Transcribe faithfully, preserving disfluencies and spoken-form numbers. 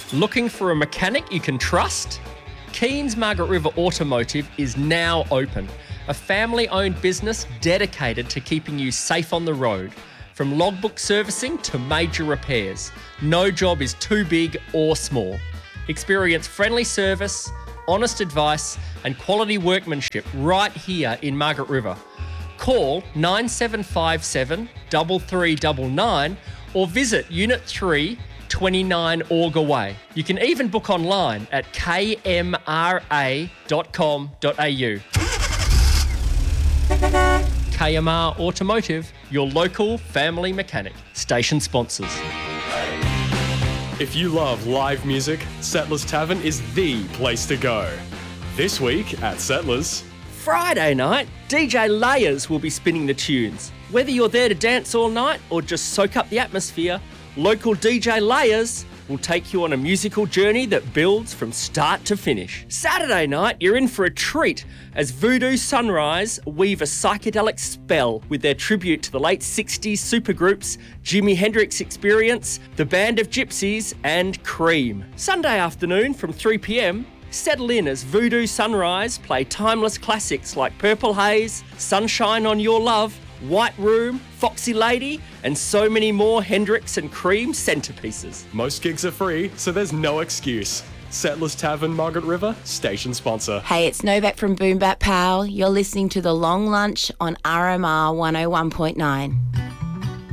Looking for a mechanic you can trust? Keens Margaret River Automotive is now open. A family-owned business dedicated to keeping you safe on the road. From logbook servicing to major repairs, no job is too big or small. Experience friendly service, honest advice and quality workmanship right here in Margaret River. Call nine seven five seven, three three nine nine or visit Unit three, twenty-nine Auger Way. You can even book online at k m r a dot com dot a u. K M R Automotive, your local family mechanic. Station sponsors. If you love live music, Settlers Tavern is the place to go. This week at Settlers... Friday night, D J Layers will be spinning the tunes. Whether you're there to dance all night or just soak up the atmosphere, local D J Layers will take you on a musical journey that builds from start to finish. Saturday night, you're in for a treat as Voodoo Sunrise weave a psychedelic spell with their tribute to the late sixties supergroups Jimi Hendrix Experience, the Band of Gypsies and Cream. Sunday afternoon from three p m, settle in as Voodoo Sunrise play timeless classics like Purple Haze, Sunshine on Your Love, White Room, Foxy Lady, and so many more Hendrix and Cream centerpieces. Most gigs are free, so there's no excuse. Settlers Tavern, Margaret River, station sponsor. Hey, it's Novak from Boom Bap Pal. You're listening to The Long Lunch on R M R one oh one point nine.